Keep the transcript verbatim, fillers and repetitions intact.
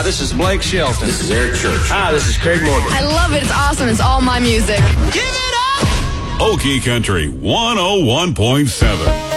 this is Blake Shelton. This is Eric Church. Hi, this is Craig Morgan. I love it. It's awesome. It's all my music. Give it up! Okie Country one oh one point seven.